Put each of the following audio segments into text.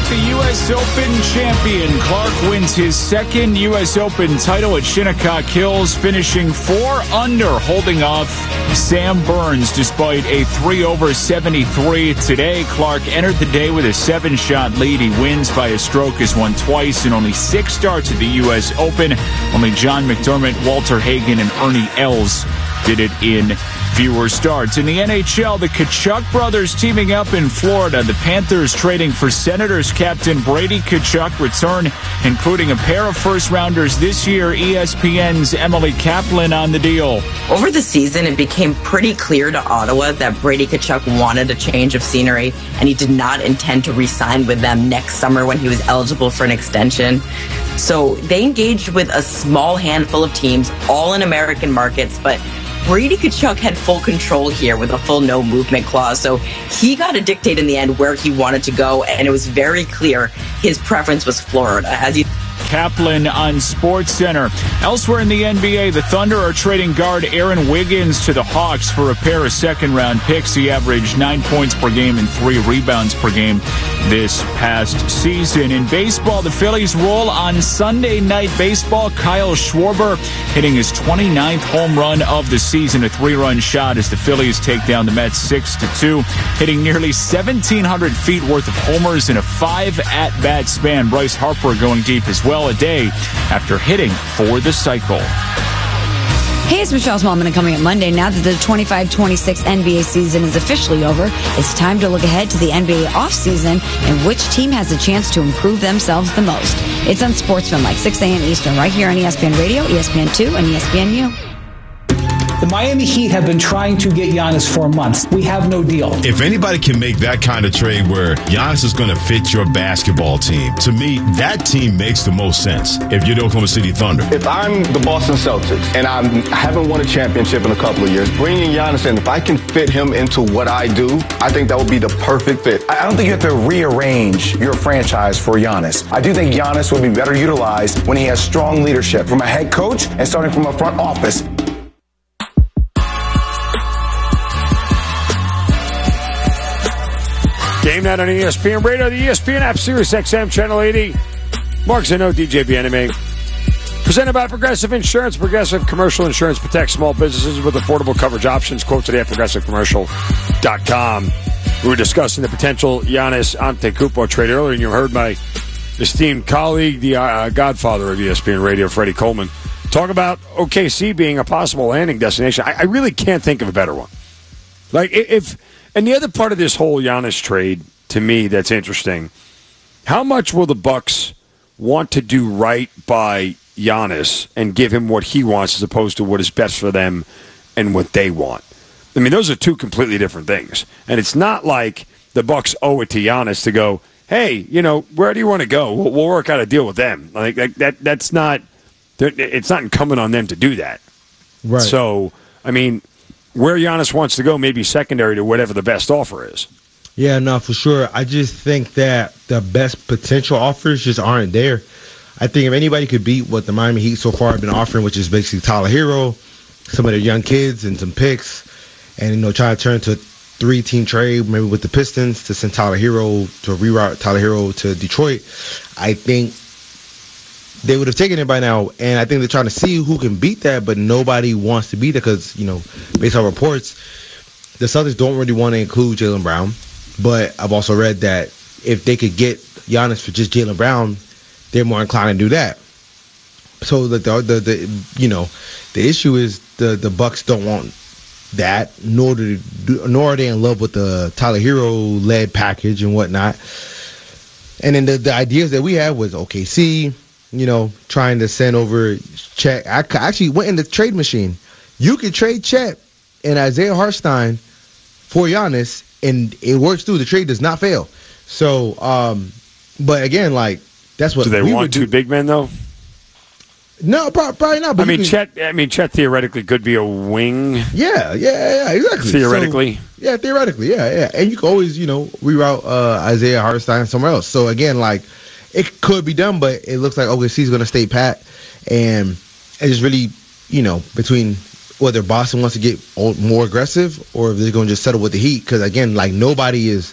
the U.S. Open champion. Clark wins his second U.S. Open title at Shinnecock Hills, finishing 4 under, holding off Sam Burns despite a 3-over 73. Today, Clark entered the day with a 7-shot lead. He wins by a stroke, has won twice in only 6 starts at the U.S. Open. Only John McDermott, Walter Hagen, and Ernie Els did it in fewer starts. In the NHL, the Tkachuk brothers teaming up in Florida. The Panthers trading for Senators captain Brady Tkachuk return, including a pair of first-rounders this year. ESPN's Emily Kaplan on the deal. Over the season, it became pretty clear to Ottawa that Brady Tkachuk wanted a change of scenery, and he did not intend to re-sign with them next summer when he was eligible for an extension. So they engaged with a small handful of teams, all in American markets, but Brady Tkachuk had full control here with a full no-movement clause, so he got to dictate in the end where he wanted to go, and it was very clear his preference was Florida. As you Kaplan on SportsCenter. Elsewhere in the NBA, the Thunder are trading guard Aaron Wiggins to the Hawks for a pair of second-round picks. He averaged 9 points per game and 3 rebounds per game this past season. In baseball, the Phillies roll on Sunday Night Baseball. Kyle Schwarber hitting his 29th home run of the season, a 3-run shot as the Phillies take down the Mets 6-2, hitting nearly 1,700 feet worth of homers in a 5-at-bat span. Bryce Harper going deep as well a day after hitting for the cycle. Hey, it's Michelle Smallman, and coming up Monday, now that the 25-26 NBA season is officially over, it's time to look ahead to the NBA offseason and which team has a chance to improve themselves the most. It's on Sportsman, 6 a.m. Eastern, right here on ESPN Radio, ESPN2, and ESPNU. The Miami Heat have been trying to get Giannis for months. We have no deal. If anybody can make that kind of trade where Giannis is going to fit your basketball team, to me, that team makes the most sense if you're the Oklahoma City Thunder. If I'm the Boston Celtics and I haven't won a championship in a couple of years, bringing Giannis in, if I can fit him into what I do, I think that would be the perfect fit. I don't think you have to rearrange your franchise for Giannis. I do think Giannis would be better utilized when he has strong leadership from a head coach and starting from a front office. Game night on ESPN Radio, the ESPN app, Sirius XM, Channel 80. Mark Zeno, DJ Bienemy. Presented by Progressive Insurance. Progressive Commercial Insurance protects small businesses with affordable coverage options. Quote today at ProgressiveCommercial.com. We were discussing the potential Giannis Antetokounmpo trade earlier, and you heard my esteemed colleague, the godfather of ESPN Radio, Freddie Coleman, talk about OKC being a possible landing destination. I really can't think of a better one. And the other part of this whole Giannis trade, to me, that's interesting, how much will the Bucks want to do right by Giannis and give him what he wants as opposed to what is best for them and what they want? I mean, those are two completely different things. And it's not like the Bucks owe it to Giannis to go, hey, where do you want to go? We'll work out a deal with them. That's not – it's not incumbent on them to do that. Right. So, I mean – where Giannis wants to go may be secondary to whatever the best offer is. Yeah, no, for sure. I just think that the best potential offers just aren't there. I think if anybody could beat what the Miami Heat so far have been offering, which is basically Tyler Hero, some of their young kids, and some picks, and try to turn to a 3-team trade, maybe with the Pistons, to send Tyler Hero, to reroute Tyler Hero to Detroit, I think they would have taken it by now, and I think they're trying to see who can beat that, but nobody wants to beat it because, based on reports, the Celtics don't really want to include Jaylen Brown, but I've also read that if they could get Giannis for just Jaylen Brown, they're more inclined to do that. So the issue is the Bucks don't want that, nor are they in love with the Tyler Hero-led package and whatnot. And then the ideas that we had was OKC, trying to send over Chet. I actually went in the trade machine. You could trade Chet and Isaiah Hartenstein for Giannis, and it works through. The trade does not fail. So, but again, that's what. Do they want two big men though? No, probably not. But Chet theoretically could be a wing. Yeah, exactly. Theoretically. Theoretically, yeah. And you can always, reroute Isaiah Hartenstein somewhere else. So again, it could be done, but it looks like OKC is going to stay pat. And it's just really, between whether Boston wants to get more aggressive or if they're going to just settle with the Heat. Because, again, nobody is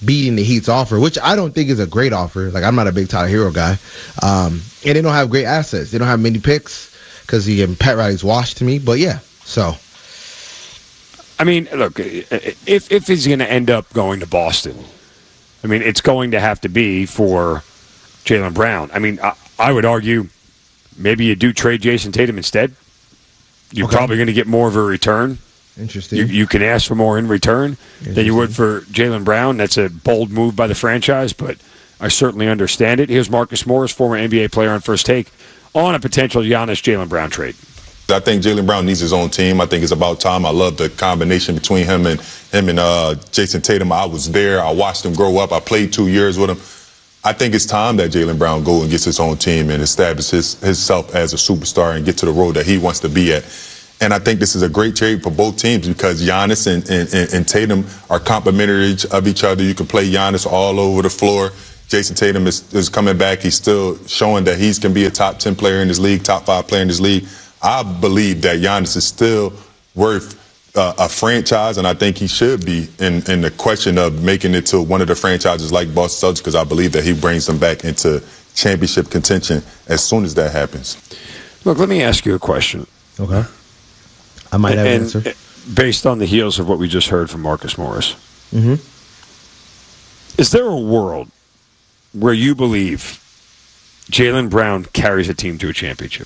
beating the Heat's offer, which I don't think is a great offer. Like, I'm not a big Tyler Hero guy. And they don't have great assets. They don't have many picks because Pat Riley's washed to me. But, yeah, so. I mean, look, if he's going to end up going to Boston, I mean, it's going to have to be for Jaylen Brown. I mean, I would argue maybe you do trade Jason Tatum instead. You're probably going to get more of a return. Interesting. You can ask for more in return than you would for Jaylen Brown. That's a bold move by the franchise, but I certainly understand it. Here's Marcus Morris, former NBA player on First Take, on a potential Giannis-Jaylen Brown trade. I think Jaylen Brown needs his own team. I think it's about time. I love the combination between him and Jason Tatum. I was there. I watched him grow up. I played 2 years with him. I think it's time that Jaylen Brown go and gets his own team and establishes himself as a superstar and get to the road that he wants to be at. And I think this is a great trade for both teams because Giannis and Tatum are complementary of each other. You can play Giannis all over the floor. Jason Tatum is coming back. He's still showing that he can be a top 10 player in this league, top 5 player in this league. I believe that Giannis is still worth a franchise, and I think he should be in the question of making it to one of the franchises like Boston Celtics because I believe that he brings them back into championship contention as soon as that happens. Look, let me ask you a question. Okay. I might have an answer. Based on the heels of what we just heard from Marcus Morris. Mm-hmm. Is there a world where you believe Jaylen Brown carries a team to a championship?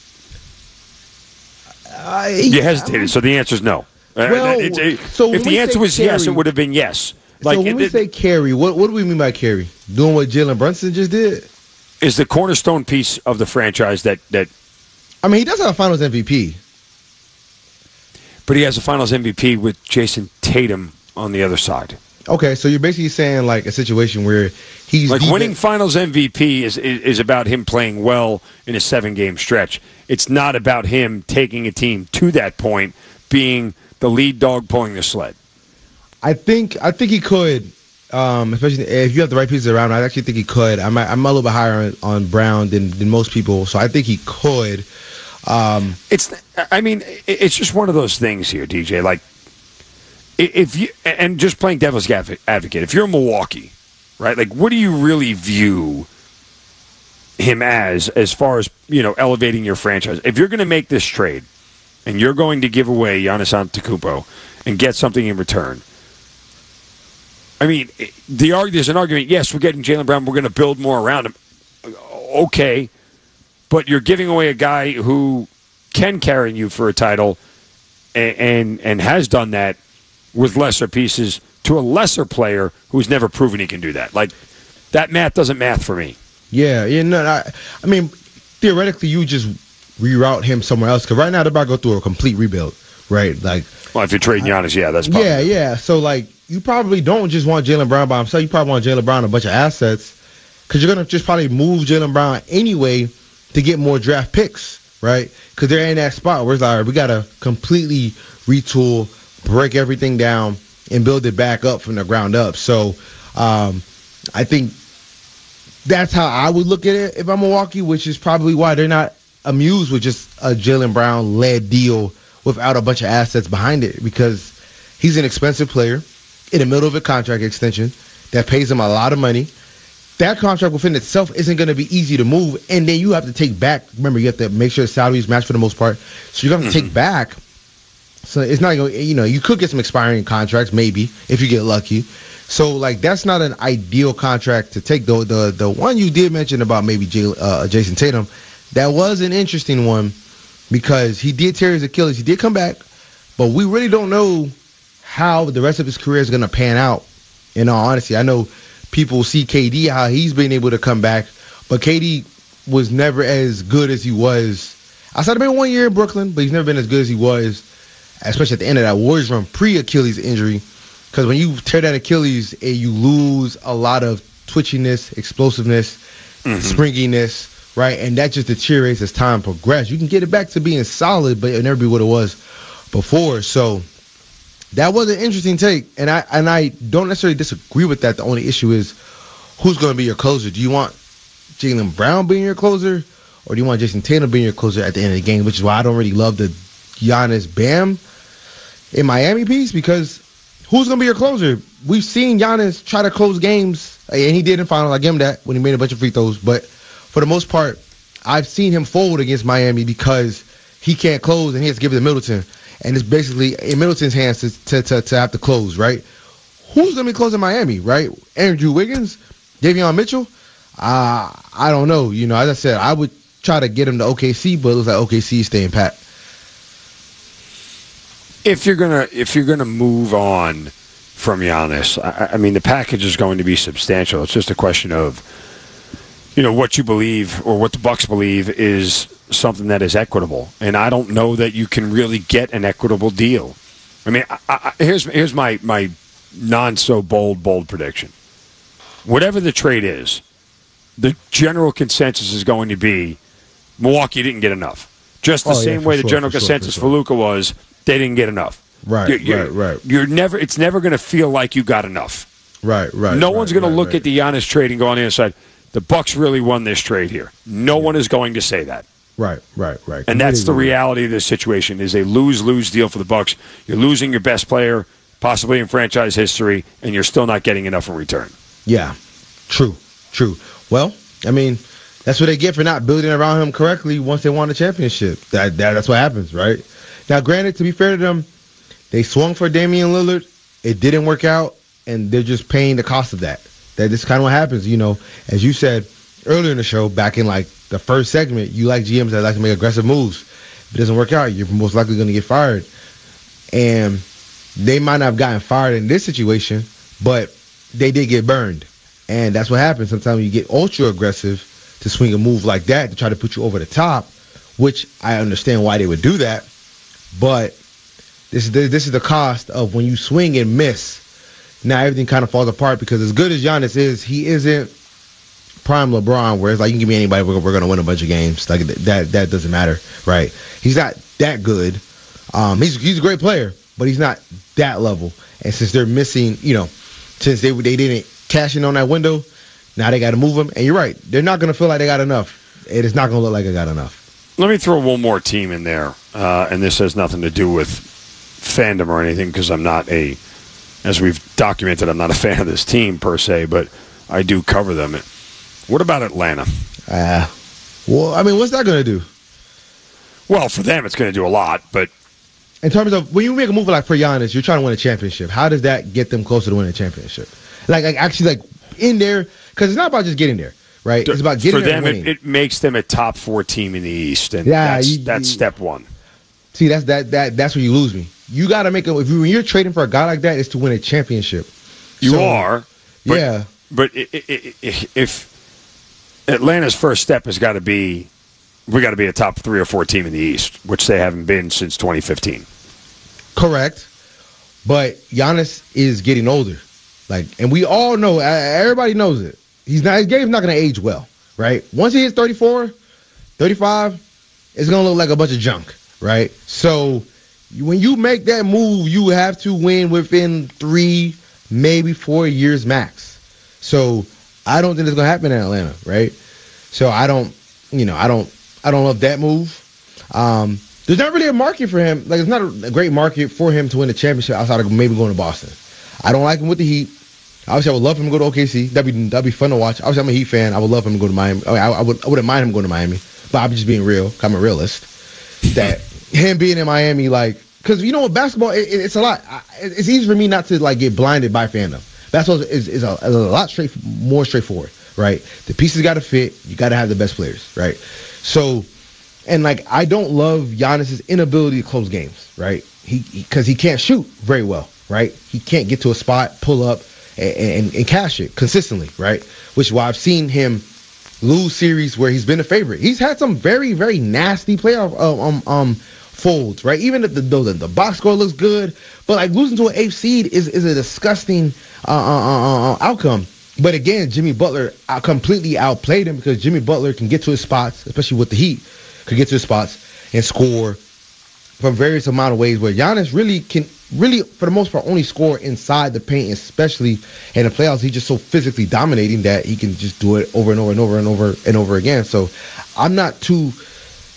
You hesitated, so the answer is no. Well, so if the answer was yes, it would have been yes. Like, so when we say carry, what do we mean by carry? Doing what Jalen Brunson just did? Is the cornerstone piece of the franchise that I mean, he does have a Finals MVP. But he has a Finals MVP with Jason Tatum on the other side. Okay, so you're basically saying like a situation where he's like winning Finals MVP is about him playing well in a 7-game stretch. It's not about him taking a team to that point, being the lead dog pulling the sled. I think he could, especially if you have the right pieces around. I actually think he could. I'm a little bit higher on Brown than most people, so I think he could. It's just one of those things here, DJ. Like, if you and just playing devil's advocate, if you're Milwaukee, right? Like, what do you really view him as far as elevating your franchise? If you're going to make this trade and you're going to give away Giannis Antetokounmpo and get something in return, I mean, there's an argument. Yes, we're getting Jaylen Brown. We're going to build more around him. Okay. But you're giving away a guy who can carry you for a title and has done that with lesser pieces to a lesser player who's never proven he can do that. Like, that math doesn't math for me. Yeah. I mean, theoretically, you just reroute him somewhere else because right now they're about to go through a complete rebuild, right? Like, well, if you're trading Giannis, that's probably yeah. So, like, you probably don't just want Jaylen Brown by himself. You probably want Jaylen Brown and a bunch of assets because you're going to just probably move Jaylen Brown anyway to get more draft picks, right? Because they're in that spot where it's like, we got to completely retool, break everything down, and build it back up from the ground up. So I think that's how I would look at it if I'm Milwaukee, which is probably why they're not amused with just a Jaylen Brown-led deal without a bunch of assets behind it because he's an expensive player in the middle of a contract extension that pays him a lot of money. That contract within itself isn't going to be easy to move, and then you have to take back. Remember, you have to make sure the salaries match for the most part. So you're going to take back. So it's not going. You could get some expiring contracts, maybe if you get lucky. So like that's not an ideal contract to take. Though the one you did mention about maybe Jason Tatum, that was an interesting one because he did tear his Achilles. He did come back, but we really don't know how the rest of his career is going to pan out. In all honesty, I know people see KD, how he's been able to come back, but KD was never as good as he was. Outside of maybe 1 year in Brooklyn, but he's never been as good as he was, especially at the end of that Warriors run pre-Achilles injury. Because when you tear that Achilles, you lose a lot of twitchiness, explosiveness, springiness, right? And that just deteriorates as time progresses. You can get it back to being solid, but it'll never be what it was before. So that was an interesting take, and I don't necessarily disagree with that. The only issue is who's going to be your closer. Do you want Jaylen Brown being your closer, or do you want Jason Tatum being your closer at the end of the game, which is why I don't really love the Giannis Bam in Miami piece because who's going to be your closer? We've seen Giannis try to close games, and he did in finals. I give him that when he made a bunch of free throws. But for the most part, I've seen him fold against Miami because he can't close, and he has to give it to Middleton. And it's basically in Middleton's hands to have to close, right? Who's going to be closing Miami, right? Andrew Wiggins? Davion Mitchell? I don't know. You know, as I said, I would try to get him to OKC, but it looks like OKC is staying pat. If you're gonna move on from Giannis, I mean, the package is going to be substantial. It's just a question of, you know, what you believe or what the Bucks believe is something that is equitable. And I don't know that you can really get an equitable deal. I mean, here's my non-so-bold prediction. Whatever the trade is, the general consensus is going to be Milwaukee didn't get enough. Just the same way the general consensus for Luka was they didn't get enough. Right. You're never. It's never going to feel like you got enough. Right. No one's going to look at the Giannis trade and go on the inside, the Bucks really won this trade here. No one is going to say that. Right. And that's the reality of this situation, is a lose-lose deal for the Bucks. You're losing your best player, possibly in franchise history, and you're still not getting enough in return. Yeah, true. Well, I mean, that's what they get for not building around him correctly once they won the championship. That's what happens, right? Now, granted, to be fair to them, they swung for Damian Lillard. It didn't work out, and they're just paying the cost of that. That is kind of what happens, you know. As you said earlier in the show, back in like the first segment, you like GMs that like to make aggressive moves. If it doesn't work out, you're most likely going to get fired. And they might not have gotten fired in this situation, but they did get burned. And that's what happens. Sometimes you get ultra aggressive to swing a move like that to try to put you over the top, which I understand why they would do that. But this is the cost of when you swing and miss. Now everything kind of falls apart, because as good as Giannis is, he isn't prime LeBron, where it's like, you can give me anybody, we're going to win a bunch of games. Like that doesn't matter, right? He's not that good. He's a great player, but he's not that level. And since they're missing, you know, since they didn't cash in on that window, now they got to move him. And you're right, they're not going to feel like they got enough. It is not going to look like they got enough. Let me throw one more team in there, and this has nothing to do with fandom or anything, because I'm not as we've documented, I'm not a fan of this team per se, but I do cover them. What about Atlanta? Well, I mean, what's that going to do? Well, for them, it's going to do a lot, but in terms of when you make a move like for Giannis, you're trying to win a championship. How does that get them closer to winning a championship? Like actually, like in there, because it's not about just getting there, right? It's about getting there. For them, it makes them a top 4 team in the East, and that's step one. See, that's where you lose me. You got to make when you're trading for a guy like that, it's to win a championship. You are, but, yeah. But if Atlanta's first step has got to be, we got to be a top 3 or 4 team in the East, which they haven't been since 2015. Correct, but Giannis is getting older, and we all know, everybody knows it. His game's not going to age well, right? Once he hits 34, 35, it's going to look like a bunch of junk, right? So when you make that move, you have to win within 3, maybe 4 years max. So I don't think it's going to happen in Atlanta, right? So I don't love that move. There's not really a market for him. It's not a great market for him to win the championship outside of maybe going to Boston. I don't like him with the Heat. Obviously, I would love him to go to OKC. That'd be fun to watch. Obviously, I'm a Heat fan. I would love him to go to Miami. I wouldn't mind him going to Miami, but I'm just being real. I'm a realist. That him being in Miami, because you know what, basketball, it's a lot. It's easy for me not to get blinded by fandom. Basketball is a lot more straightforward, right? The pieces got to fit. You got to have the best players, right? So, and I don't love Giannis's inability to close games, right? Because he can't shoot very well, right? He can't get to a spot, pull up, and cash it consistently, right? Which is why I've seen him lose series where he's been a favorite. He's had some very, very nasty playoff folds, right? Even if the box score looks good, but losing to an 8th seed is a disgusting outcome. But again, Jimmy Butler completely outplayed him, because Jimmy Butler can get to his spots, especially with the Heat, could get to his spots and score from various amount of ways, where Giannis can, for the most part, only score inside the paint, especially in the playoffs. He's just so physically dominating that he can just do it over and over and over and over and over again. So I'm not too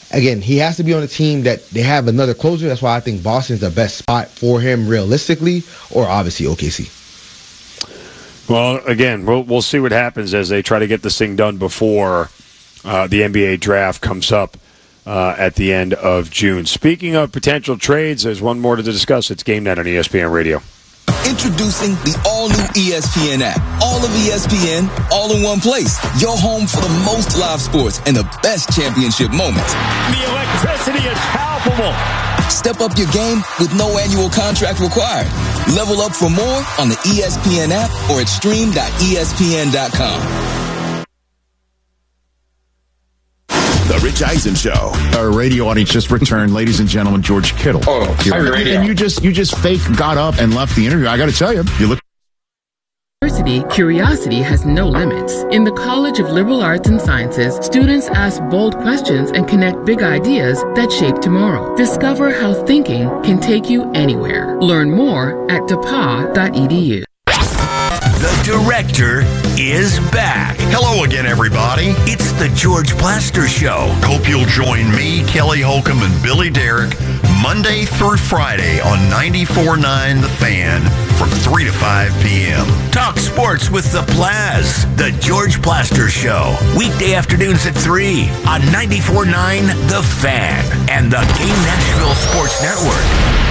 Again, he has to be on a team that they have another closer. That's why I think Boston's the best spot for him realistically, or obviously OKC. Well, again, we'll see what happens as they try to get this thing done before the NBA draft comes up at the end of June. Speaking of potential trades, there's one more to discuss. It's Game Night on ESPN Radio. Introducing the all-new ESPN app. All of ESPN, all in one place. Your home for the most live sports and the best championship moments. The electricity is palpable. Step up your game with no annual contract required. Level up for more on the ESPN app or at stream.espn.com. The Rich Eisen Show. Our radio audience just returned, ladies and gentlemen, George Kittle. Oh, and you just fake got up and left the interview. I got to tell you, you look. Curiosity has no limits. In the College of Liberal Arts and Sciences, students ask bold questions and connect big ideas that shape tomorrow. Discover how thinking can take you anywhere. Learn more at depa.edu. The director is back. Hello again, everybody. It's the George Plaster Show. Hope you'll join me, Kelly Holcomb, and Billy Derrick Monday through Friday on 94.9 The Fan from 3 to 5 p.m. Talk sports with the Plaz. The George Plaster Show. Weekday afternoons at 3 on 94.9 The Fan and the Game Nashville Sports Network.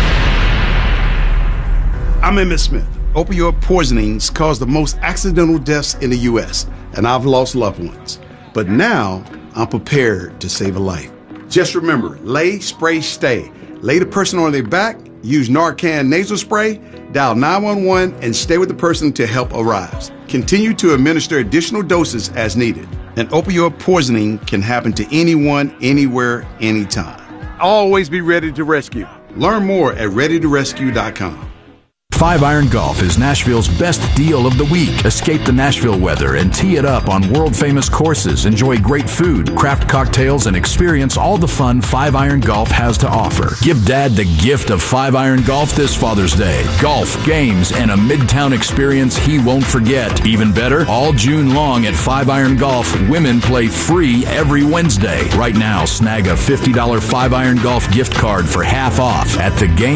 I'm Emmitt Smith. Opioid poisonings cause the most accidental deaths in the U.S., and I've lost loved ones. But now, I'm prepared to save a life. Just remember, lay, spray, stay. Lay the person on their back, use Narcan nasal spray, dial 911, and stay with the person till help arrives. Continue to administer additional doses as needed. An opioid poisoning can happen to anyone, anywhere, anytime. Always be ready to rescue. Learn more at readytorescue.com. 5-Iron Golf is Nashville's best deal of the week. Escape the Nashville weather and tee it up on world-famous courses. Enjoy great food, craft cocktails, and experience all the fun 5-Iron Golf has to offer. Give Dad the gift of 5-Iron Golf this Father's Day. Golf, games, and a Midtown experience he won't forget. Even better, all June long at 5-Iron Golf, women play free every Wednesday. Right now, snag a $50 5-Iron Golf gift card for half off at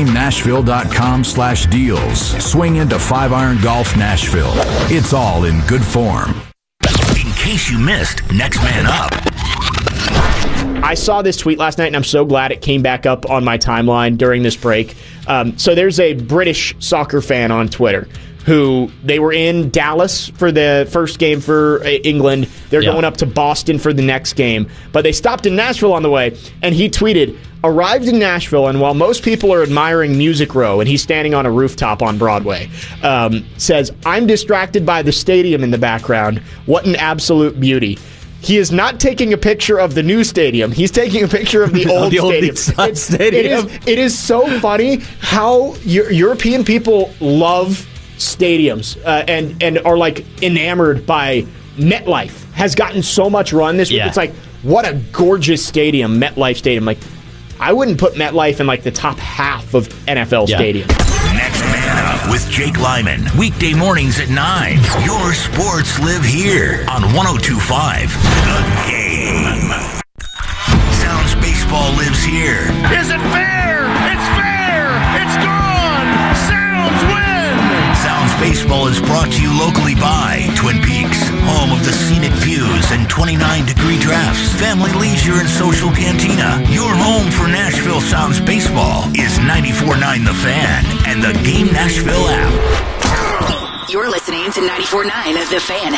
thegamenashville.com/deals. Swing into 5-Iron Golf Nashville. It's all in good form. In case you missed, Next Man Up. I saw this tweet last night, and I'm so glad it came back up on my timeline during this break. So there's a British soccer fan on Twitter who they were in Dallas for the first game for England. They're going up to Boston for the next game. But they stopped in Nashville on the way, and he tweeted, arrived in Nashville, and while most people are admiring Music Row, and he's standing on a rooftop on Broadway, says, I'm distracted by the stadium in the background. What an absolute beauty. He is not taking a picture of the new stadium. He's taking a picture of the old stadium. It is so funny how European people love stadiums and are like enamored by MetLife. Has gotten so much run this week. It's like, what a gorgeous stadium, MetLife Stadium. Like, I wouldn't put MetLife in like the top half of NFL stadiums. Next Man Up with Jake Lyman. Weekday mornings at 9. Your sports live here on 102.5 The Game. Sounds Baseball lives here. Is it fair? It's fair. It's gone. Sounds win. Sounds Baseball is brought to you locally by Twin Peaks, home of the scenic views and 29-degree drafts, family leisure and social cantina. Your home for Nashville Sounds Baseball is 94.9 The Fan and the Game Nashville app. You're listening to 94.9 The Fan.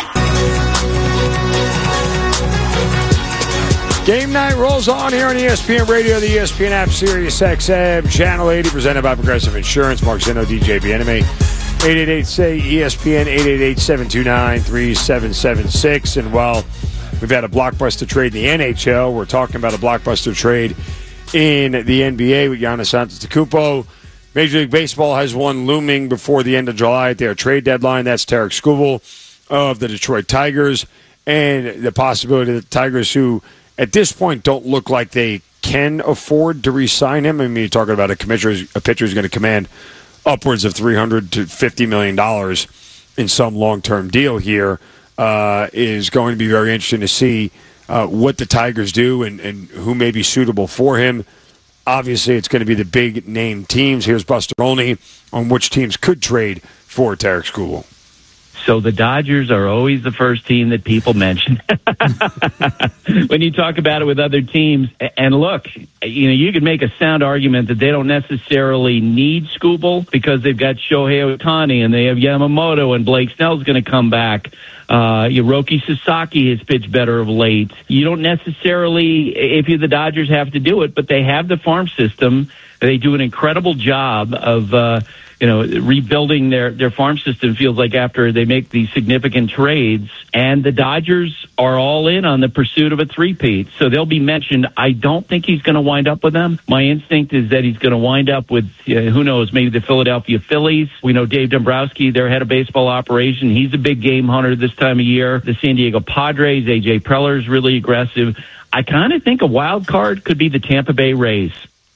Game night rolls on here on ESPN Radio, the ESPN app, Sirius XM, Channel 80, presented by Progressive Insurance. Mark Zeno, DJ Bienemy. 888-SAY-ESPN, 888-729-3776. And while we've had a blockbuster trade in the NHL, we're talking about a blockbuster trade in the NBA with Giannis Antetokounmpo. Major League Baseball has one looming before the end of July at their trade deadline. That's Tarek Skubal of the Detroit Tigers, and the possibility that the Tigers, who at this point don't look like they can afford to re-sign him. I mean, you're talking about a pitcher who's going to command upwards of $300 to $50 million in some long-term deal here, is going to be very interesting to see what the Tigers do and who may be suitable for him. Obviously, it's going to be the big-name teams. Here's Buster Olney on which teams could trade for Tarik Skubal. So the Dodgers are always the first team that people mention when you talk about it with other teams. And look, you could make a sound argument that they don't necessarily need Skubal because they've got Shohei Ohtani and they have Yamamoto and Blake Snell's going to come back. Hiroki Sasaki has pitched better of late. You don't necessarily, if you're the Dodgers, have to do it, but they have the farm system. They do an incredible job of rebuilding their farm system, feels like, after they make these significant trades. And the Dodgers are all in on the pursuit of a three-peat. So they'll be mentioned. I don't think he's going to wind up with them. My instinct is that he's going to wind up with, who knows, maybe the Philadelphia Phillies. We know Dave Dombrowski, their head of baseball operation. He's a big game hunter this time of year. The San Diego Padres, A.J. Preller's really aggressive. I kind of think a wild card could be the Tampa Bay Rays.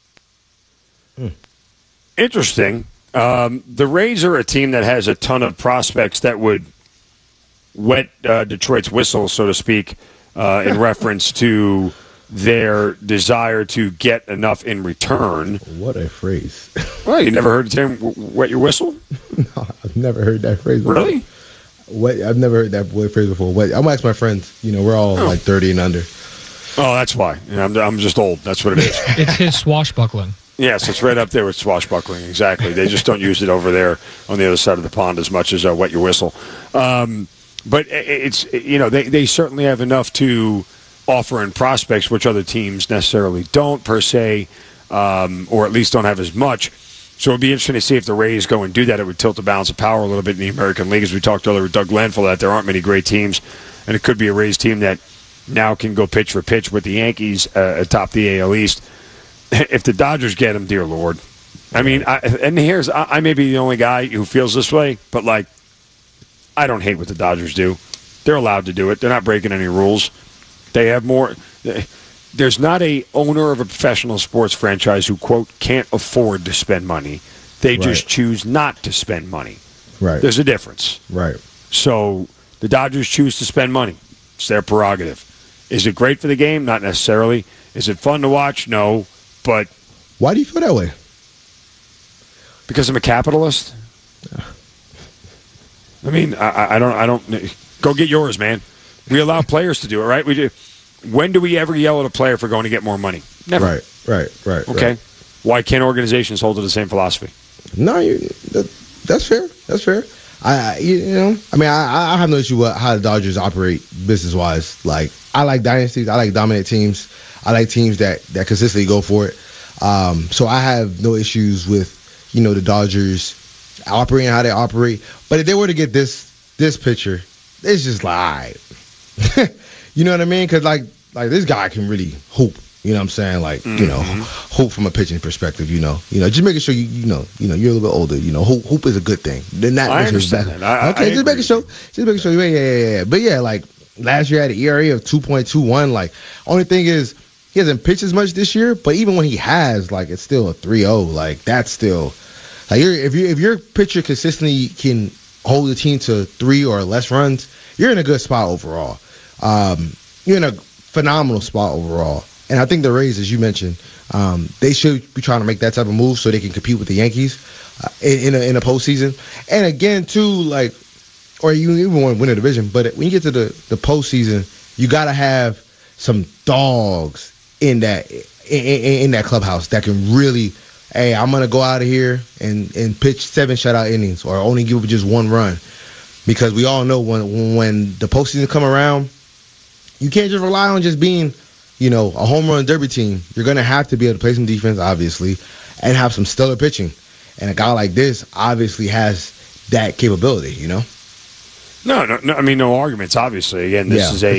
Interesting. The Rays are a team that has a ton of prospects that would wet Detroit's whistle, so to speak, in reference to their desire to get enough in return. What a phrase. Well, you never heard the term wet your whistle? No, I've never heard that phrase before. Really? I've never heard that phrase before. I'm going to ask my friends. We're all like 30 and under. Oh, that's why. I'm just old. That's what it is. It's his swashbuckling. Yes, it's right up there with swashbuckling. Exactly. They just don't use it over there on the other side of the pond as much as wet your whistle. But it's they certainly have enough to offer in prospects, which other teams necessarily don't per se, or at least don't have as much. So it'd be interesting to see if the Rays go and do that. It would tilt the balance of power a little bit in the American League, as we talked earlier with Doug Glanville, that there aren't many great teams, and it could be a Rays team that now can go pitch for pitch with the Yankees atop the AL East. If the Dodgers get him, dear Lord. I mean, I may be the only guy who feels this way, but, I don't hate what the Dodgers do. They're allowed to do it. They're not breaking any rules. They have more. There's not a owner of a professional sports franchise who, quote, can't afford to spend money. They just choose not to spend money. Right. There's a difference. Right. So the Dodgers choose to spend money. It's their prerogative. Is it great for the game? Not necessarily. Is it fun to watch? No. But why do you feel that way? Because I'm a capitalist. I mean, I don't. Go get yours, man. We allow players to do it, right? We do. When do we ever yell at a player for going to get more money? Never. Right. Okay. Right. Why can't organizations hold to the same philosophy? No, that's fair. That's fair. I have no issue with how the Dodgers operate business-wise. I like dynasties. I like dominant teams. I like teams that consistently go for it. So I have no issues with, the Dodgers operating how they operate. But if they were to get this pitcher, it's just like, you know what I mean? Because this guy can really hoop. You know what I'm saying? Hoop from a pitching perspective. Just making sure you're a little bit older. Hoop is a good thing. I understand that. Just making sure. Yeah. But yeah, last year had an ERA of 2.21. Only thing is he hasn't pitched as much this year. But even when he has, it's still a 3.0. That's still if your pitcher consistently can hold the team to 3 or less runs, you're in a good spot overall. You're in a phenomenal spot overall. And I think the Rays, as you mentioned, they should be trying to make that type of move so they can compete with the Yankees in a postseason. And again, too, or you even want to win a division, but when you get to the postseason, you got to have some dogs in that clubhouse that can really, hey, I'm gonna go out of here and pitch 7 shutout innings or only give just 1 run, because we all know when the postseason come around, you can't just rely on just being a home run derby team. You're going to have to be able to play some defense, obviously, and have some stellar pitching. And a guy like this obviously has that capability, No, I mean, no arguments, obviously. Again, this is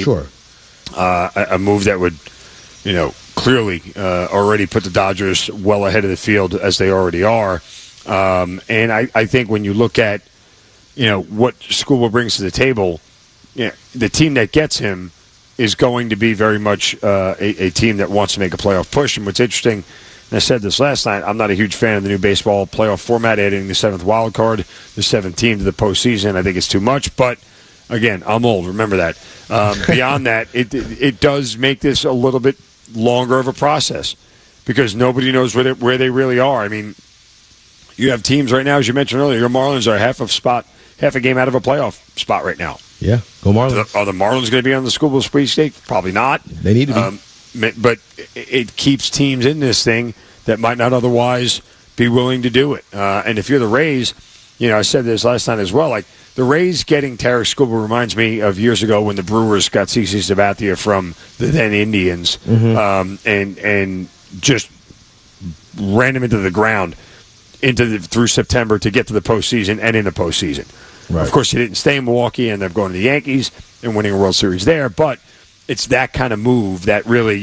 a move that would, clearly already put the Dodgers well ahead of the field, as they already are. And I think when you look at, what Skubal brings to the table, the team that gets him is going to be very much a team that wants to make a playoff push. And what's interesting, and I said this last night, I'm not a huge fan of the new baseball playoff format, adding the 7th wild card, the 7th team to the postseason. I think it's too much. But Again, I'm old. Remember that. Beyond that, it does make this a little bit longer of a process because nobody knows where they really are. I mean, you have teams right now, as you mentioned earlier. Your Marlins are half a game out of a playoff spot right now. Yeah, go Marlins. Are the Marlins going to be on the School Bowl sweepstakes? Probably not. They need to be. But it keeps teams in this thing that might not otherwise be willing to do it. And if you're the Rays, I said this last time as well, like the Rays getting Tarek Skubal reminds me of years ago when the Brewers got CC Sabathia from the then Indians and just ran him into the ground through September to get to the postseason and in the postseason. Right. Of course, he didn't stay in Milwaukee, ended up going to the Yankees and winning a World Series there, but it's that kind of move that really,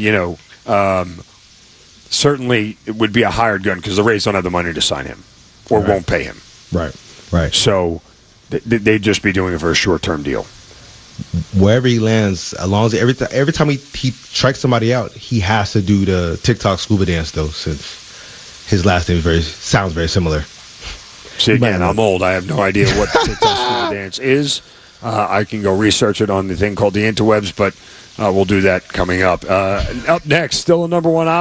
certainly it would be a hired gun because the Rays don't have the money to sign him or won't pay him. Right. So they'd just be doing it for a short-term deal. Wherever he lands, as long as every time he strikes somebody out, he has to do the TikTok scuba dance, though, since his last name sounds very similar. See, again, I'm old. I have no idea what the TikTok scuba dance is. I can go research it on the thing called the interwebs, but we'll do that coming up. Up next, still a number one option.